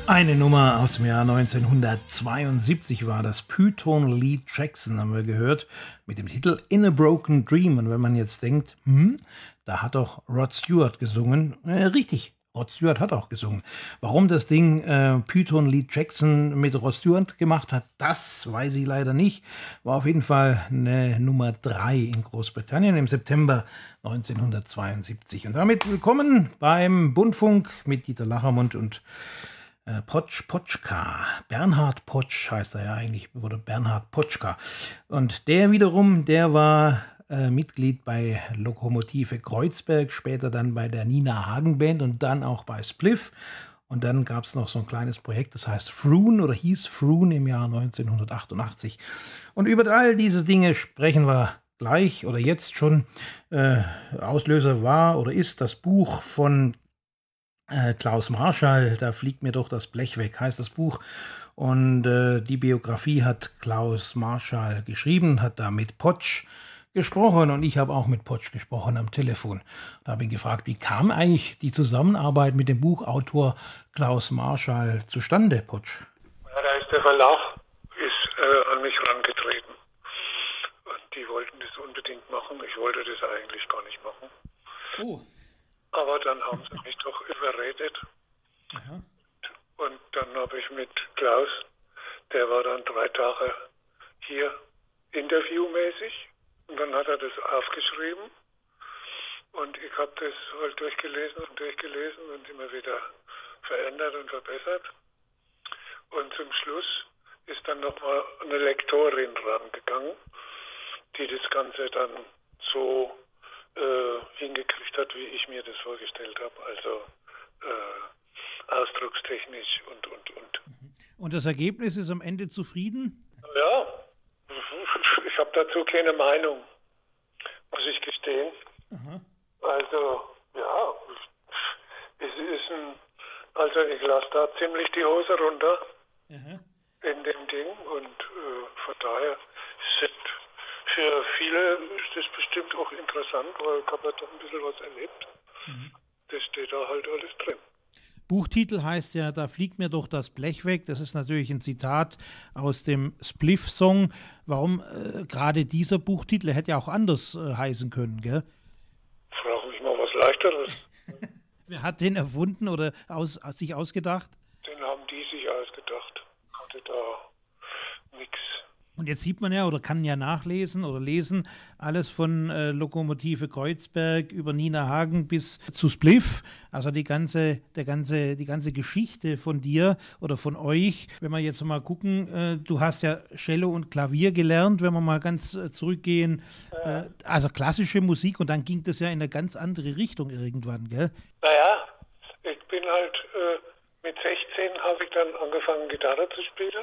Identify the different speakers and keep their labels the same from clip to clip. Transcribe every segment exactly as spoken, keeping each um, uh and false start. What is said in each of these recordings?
Speaker 1: Eine Nummer aus dem Jahr neunzehnhundertzweiundsiebzig war das. Python Lee Jackson haben wir gehört mit dem Titel In a Broken Dream. Und wenn man jetzt denkt, hm, da hat doch Rod Stewart gesungen. Äh, richtig, Rod Stewart hat auch gesungen. Warum das Ding äh, Python Lee Jackson mit Rod Stewart gemacht hat, das weiß ich leider nicht. War auf jeden Fall eine Nummer drei in Großbritannien im September neunzehnhundertzweiundsiebzig. Und damit willkommen beim Bundfunk mit Dieter Lachermund und Äh, Potsch Potschka. Bernhard Potsch heißt er ja eigentlich, oder Bernhard Potschka. Und der wiederum, der war äh, Mitglied bei Lokomotive Kreuzberg, später dann bei der Nina Hagen Band und dann auch bei Spliff. Und dann gab es noch so ein kleines Projekt, das heißt Froon oder hieß Froon im Jahr neunzehnhundertachtundachtzig. Und über all diese Dinge sprechen wir gleich oder jetzt schon. Äh, Auslöser war oder ist das Buch von Äh, Klaus Marschall, Da fliegt mir doch das Blech weg, heißt das Buch. Und äh, die Biografie hat Klaus Marschall geschrieben, hat da mit Potsch gesprochen und ich habe auch mit Potsch gesprochen am Telefon. Da habe ich ihn gefragt, wie kam eigentlich die Zusammenarbeit mit dem Buchautor Klaus Marschall zustande, Potsch?
Speaker 2: Ja, da ist der Verlag ist, äh, an mich herangetreten. Und die wollten das unbedingt machen. Ich wollte das eigentlich gar nicht machen.
Speaker 1: Oh.
Speaker 2: Aber dann haben sie mich doch überredet.
Speaker 1: Aha.
Speaker 2: Und dann habe ich mit Klaus, der war dann drei Tage hier interviewmäßig. Und dann hat er das aufgeschrieben. Und ich habe das halt durchgelesen und durchgelesen und immer wieder verändert und verbessert. Und zum Schluss ist dann nochmal eine Lektorin rangegangen, die das Ganze dann so Äh, hingekriegt hat, wie ich mir das vorgestellt habe, also äh, ausdruckstechnisch und, und, und.
Speaker 1: Und das Ergebnis ist am Ende zufrieden?
Speaker 2: Ja, ich habe dazu keine Meinung, muss ich gestehen.
Speaker 1: Aha.
Speaker 2: Also, ja, es ist ein, also ich lasse da ziemlich die Hose runter. Aha. In dem Ding und äh, von daher ist für viele ist das bestimmt auch interessant, weil ich habe ja doch ein bisschen was erlebt. Mhm. Das steht da halt alles drin.
Speaker 1: Buchtitel heißt ja, Da fliegt mir doch das Blech weg. Das ist natürlich ein Zitat aus dem Spliff-Song. Warum äh, gerade dieser Buchtitel? Er hätte ja auch anders äh, heißen können, gell?
Speaker 2: Frag mich mal was Leichteres.
Speaker 1: Wer hat den erfunden oder aus, aus, sich ausgedacht?
Speaker 2: Den haben die sich ausgedacht. Hatte da nichts.
Speaker 1: Und jetzt sieht man ja oder kann ja nachlesen oder lesen, alles von äh, Lokomotive Kreuzberg über Nina Hagen bis zu Spliff. Also die ganze, der ganze, die ganze Geschichte von dir oder von euch. Wenn wir jetzt mal gucken, äh, du hast ja Cello und Klavier gelernt, wenn wir mal ganz äh, zurückgehen. Äh, also klassische Musik und dann ging das ja in eine ganz andere Richtung irgendwann, gell?
Speaker 2: Naja, ich bin halt äh, mit sechzehn habe ich dann angefangen Gitarre zu spielen.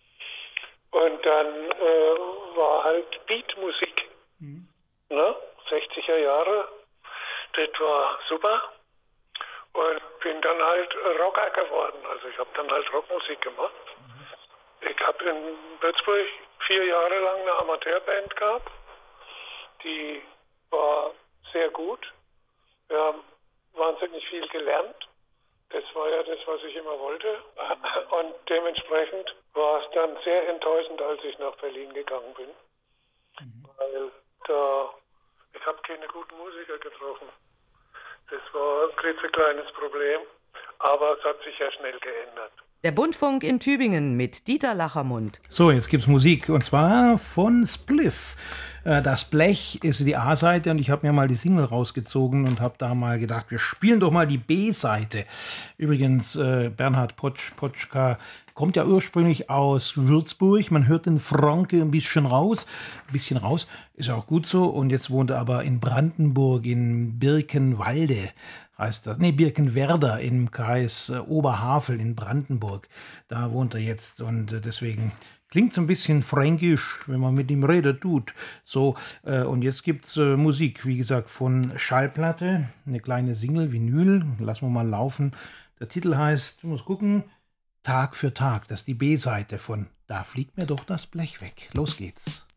Speaker 2: Und dann äh, war halt Beatmusik, mhm. ne? sechziger Jahre, das war super. Und bin dann halt Rocker geworden, also ich habe dann halt Rockmusik gemacht. Mhm. Ich habe in Würzburg vier Jahre lang eine Amateurband gehabt, die war sehr gut. Wir haben wahnsinnig viel gelernt. Das war ja das, was ich immer wollte. Und dementsprechend war es dann sehr enttäuschend, als ich nach Berlin gegangen bin. Mhm. Weil da, ich habe keine guten Musiker getroffen. Das war ein klitzekleines Problem, aber es hat sich ja schnell geändert.
Speaker 3: Der Bundfunk in Tübingen mit Dieter Lachermund.
Speaker 1: So, jetzt gibt's Musik und zwar von Spliff. Das Blech ist die A-Seite und ich habe mir mal die Single rausgezogen und habe da mal gedacht, wir spielen doch mal die B-Seite. Übrigens, äh, Bernhard Potsch, Potschka kommt ja ursprünglich aus Würzburg. Man hört den Franke ein bisschen raus. Ein bisschen raus, ist auch gut so. Und jetzt wohnt er aber in Brandenburg, in Birkenwalde heißt das. Nee, Birkenwerder im Kreis äh, Oberhavel in Brandenburg. Da wohnt er jetzt und äh, deswegen klingt so ein bisschen fränkisch, wenn man mit ihm redet, tut. So, äh, und jetzt gibt's äh, Musik, wie gesagt, von Schallplatte, eine kleine Single, Vinyl, lassen wir mal laufen. Der Titel heißt, ich muss gucken, Tag für Tag, das ist die B-Seite von Da fliegt mir doch das Blech weg. Los geht's.